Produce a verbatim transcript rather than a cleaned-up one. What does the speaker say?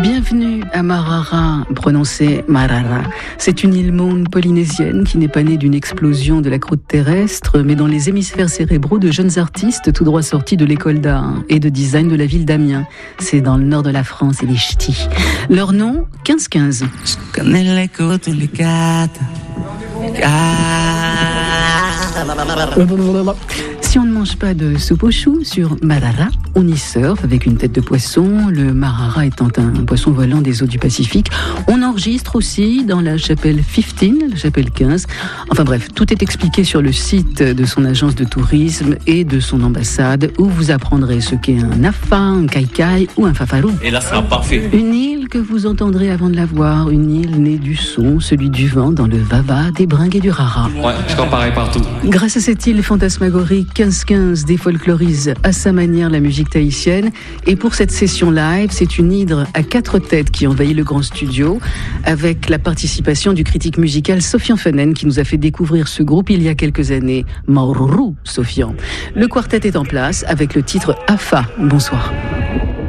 Bienvenue à Marara, prononcé Marara. C'est une île monde polynésienne qui n'est pas née d'une explosion de la croûte terrestre, mais dans les hémisphères cérébraux de jeunes artistes tout droit sortis de l'école d'art et de design de la ville d'Amiens. C'est dans le nord de la France et les ch'tis. Leur nom, quinze quinze. Je connais l'écho tous les quatre. Si on ne mange pas de soupe aux choux sur Marara, on y surfe avec une tête de poisson, le marara étant un poisson volant des eaux du Pacifique. On enregistre aussi dans la chapelle quinze, la chapelle quinze. Enfin bref, tout est expliqué sur le site de son agence de tourisme et de son ambassade, où vous apprendrez ce qu'est un afa, un kaikai ou un fafarou. Et là, ça sera parfait. Une île que vous entendrez avant de la voir, une île née du son, celui du vent dans le vava, des bringues et du rara. Ouais, je crois pareil partout. Grâce à cette île fantasmagorique, quinze quinze défolklorise à sa manière la musique tahitienne. Et pour cette session live, c'est une hydre à quatre têtes qui envahit le grand studio, avec la participation du critique musical Sofian Fenen, qui nous a fait découvrir ce groupe il y a quelques années. Maurou, Sofian. Le quartet est en place avec le titre Afa. Bonsoir.